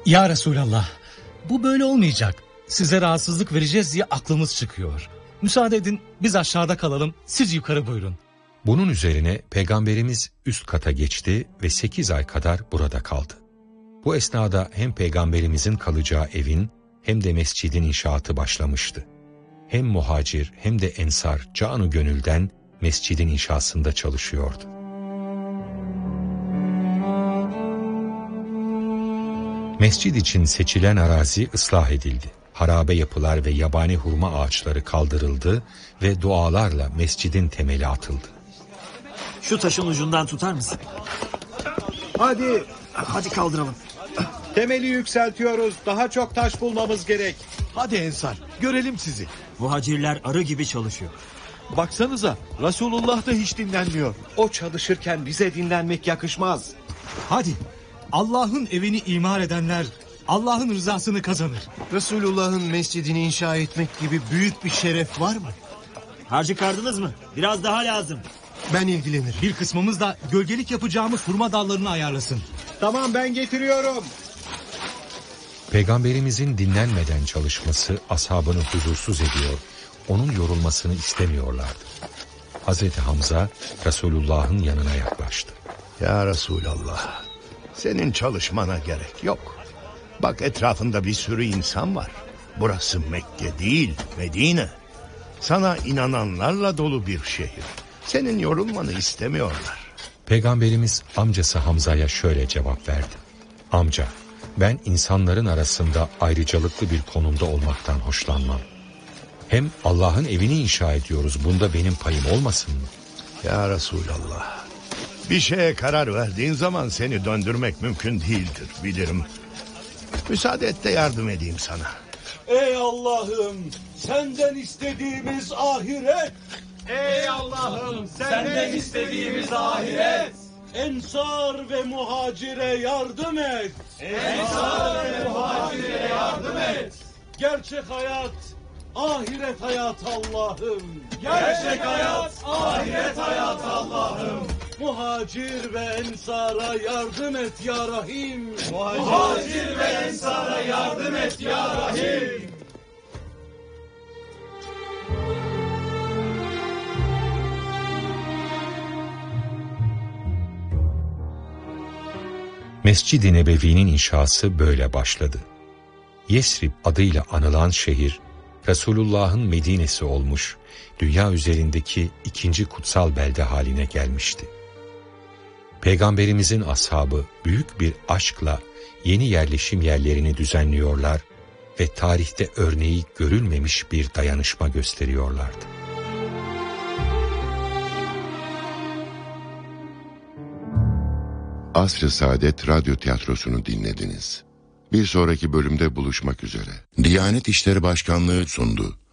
Ya Resulallah, bu böyle olmayacak. Size rahatsızlık vereceğiz diye aklımız çıkıyor. Müsaade edin, biz aşağıda kalalım, siz yukarı buyurun. Bunun üzerine Peygamberimiz üst kata geçti ve 8 ay kadar burada kaldı. Bu esnada hem Peygamberimizin kalacağı evin hem de mescidin inşaatı başlamıştı. Hem muhacir hem de ensar canı gönülden mescidin inşasında çalışıyordu. Mescid için seçilen arazi ıslah edildi. Harabe yapılar ve yabani hurma ağaçları kaldırıldı ve dualarla mescidin temeli atıldı. Şu taşın ucundan tutar mısın? Hadi kaldıralım. Temeli yükseltiyoruz. Daha çok taş bulmamız gerek. Hadi Ensar, görelim sizi. Muhacirler arı gibi çalışıyor. Baksanıza, Resulullah da hiç dinlenmiyor. O çalışırken bize dinlenmek yakışmaz. Hadi, Allah'ın evini imar edenler Allah'ın rızasını kazanır. Resulullah'ın mescidini inşa etmek gibi büyük bir şeref var mı? Harcı kardınız mı? Biraz daha lazım. Ben ilgilenirim. Bir kısmımız da gölgelik yapacağımız hurma dallarını ayarlasın. Tamam, ben getiriyorum. Peygamberimizin dinlenmeden çalışması ashabını huzursuz ediyor, onun yorulmasını istemiyorlardı. Hazreti Hamza Resulullah'ın yanına yaklaştı. Ya Resulallah, senin çalışmana gerek yok. Bak, etrafında bir sürü insan var. Burası Mekke değil, Medine. Sana inananlarla dolu bir şehir. Senin yorulmanı istemiyorlar. Peygamberimiz amcası Hamza'ya şöyle cevap verdi. Amca, ben insanların arasında ayrıcalıklı bir konumda olmaktan hoşlanmam. Hem Allah'ın evini inşa ediyoruz, bunda benim payım olmasın mı? Ya Resulallah, bir şeye karar verdiğin zaman seni döndürmek mümkün değildir, bilirim. Müsaade et de yardım edeyim sana. Ey Allah'ım, senden istediğimiz ahiret. Ey Allah'ım, senden istediğimiz ahiret. Ensar ve muhacire yardım et. Ensar ve muhacire yardım et. Gerçek hayat, ahiret hayat Allah'ım. Gerçek hayat, ahiret hayat Allah'ım. Muhacir ve ensara yardım et ya Rahim. Muhacir ve ensara yardım et ya Rahim. Mescid-i Nebevi'nin inşası böyle başladı. Yesrib adıyla anılan şehir, Resulullah'ın Medine'si olmuş, dünya üzerindeki ikinci kutsal belde haline gelmişti. Peygamberimizin ashabı büyük bir aşkla yeni yerleşim yerlerini düzenliyorlar ve tarihte örneği görülmemiş bir dayanışma gösteriyorlardı. Asr-ı Saadet Radyo Tiyatrosu'nu dinlediniz. Bir sonraki bölümde buluşmak üzere. Diyanet İşleri Başkanlığı sundu.